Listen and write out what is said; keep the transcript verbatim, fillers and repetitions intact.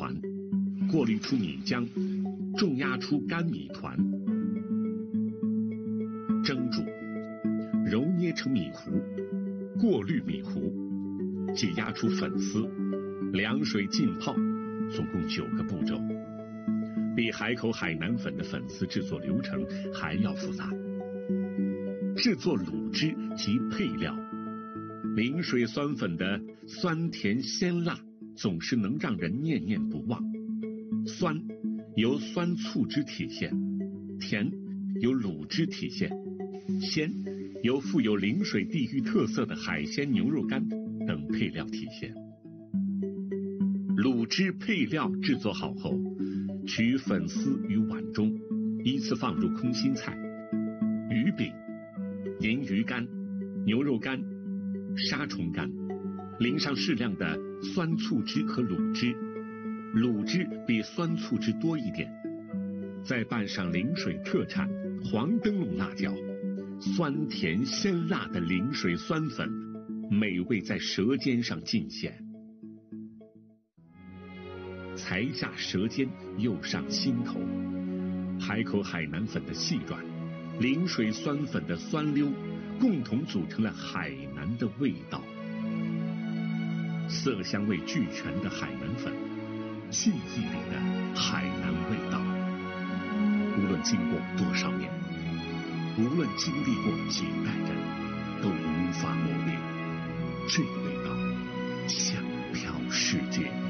团，过滤出米浆，重压出干米团，蒸煮，揉捏成米糊，过滤米糊，挤压出粉丝，凉水浸泡，总共九个步骤，比海口海南粉的粉丝制作流程还要复杂。制作卤汁及配料，临水酸粉的酸甜鲜辣总是能让人念念不忘。酸由酸醋汁体现，甜由卤汁体现，鲜由富有临水地域特色的海鲜牛肉干等配料体现。卤汁配料制作好后，取粉丝于碗中，依次放入空心菜、鱼饼、银鱼干、牛肉干、沙虫干，淋上适量的酸醋汁和卤汁，卤汁比酸醋汁多一点，再拌上临水特产黄灯笼辣椒，酸甜鲜辣的临水酸粉，美味在舌尖上尽显。才下舌尖，又上心头。海口海南粉的细软，临水酸粉的酸溜，共同组成了海南的味道。色香味俱全的海南粉，记忆里的海南味道。无论经过多少年，无论经历过几代人，都无法磨灭这味道，香飘世界。